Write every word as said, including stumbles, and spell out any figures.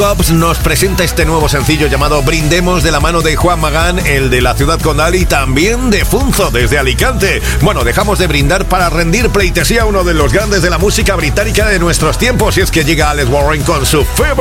Jacobs nos presenta este nuevo sencillo llamado Brindemos, de la mano de Juan Magán, el de La Ciudad Condal, y también de Funzo desde Alicante. Bueno, dejamos de brindar para rendir pleitesía a uno de los grandes de la música británica de nuestros tiempos, y es que llega Alex Warren con su Fever.